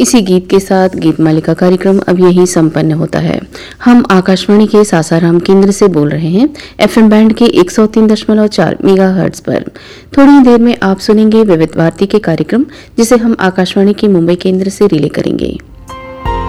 इसी गीत के साथ गीत मालिका कार्यक्रम अब यही संपन्न होता है। हम आकाशवाणी के सासाराम केंद्र से बोल रहे हैं एफएम बैंड के 103.4 मेगाहर्ट्ज पर। थोड़ी ही देर में आप सुनेंगे विविध भारती के कार्यक्रम, जिसे हम आकाशवाणी के मुंबई केंद्र से रिले करेंगे।